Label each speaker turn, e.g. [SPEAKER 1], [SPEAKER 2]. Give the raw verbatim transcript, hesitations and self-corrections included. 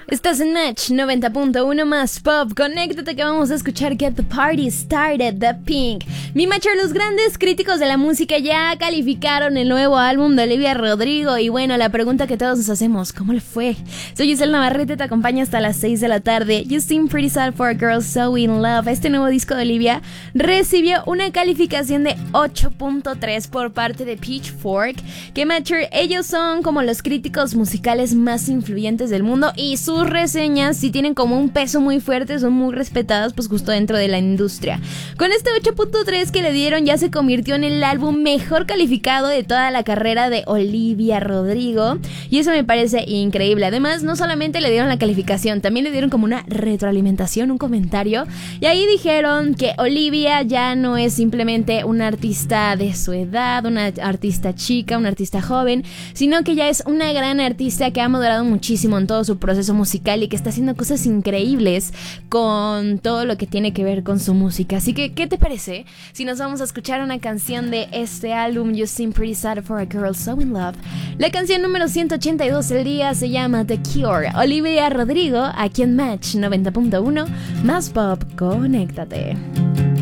[SPEAKER 1] Estás en Match noventa punto uno más Pop. Conéctate que vamos a escuchar Get the Party Started de Pink. Mi Matcher, los grandes críticos de la música ya calificaron el nuevo álbum de Olivia Rodrigo. Y bueno, la pregunta que todos nos hacemos, ¿cómo le fue? Soy Giselle Navarrete, te acompaño hasta las seis de la tarde. You Seem Pretty Sad for a Girl So In Love. Este nuevo disco de Olivia recibió una calificación de ocho punto tres por parte de Pitchfork. Que Matcher, ellos son como los críticos musicales más influyentes del mundo y sus reseñas sí tienen como un peso muy fuerte, son muy respetadas pues justo dentro de la industria. Con este ocho punto tres que le dieron ya se convirtió en el álbum mejor calificado de toda la carrera de Olivia Rodrigo y eso me parece increíble. Además, no solamente le dieron la calificación, también le dieron como una retroalimentación, un comentario, y ahí dijeron que Olivia ya no es simplemente una artista de su edad, una artista chica, una artista joven, sino que ya es una gran artista que ha madurado muchísimo en todo su proceso musical y que está haciendo cosas increíbles con todo lo que tiene que ver con su música. Así que, ¿qué te parece si nos vamos a escuchar una canción de este álbum, You Seem Pretty Sad for a Girl So In Love? La canción número ciento ochenta y dos del día se llama The Cure. Olivia Rodrigo, aquí en Match noventa punto uno más Pop. Conéctate.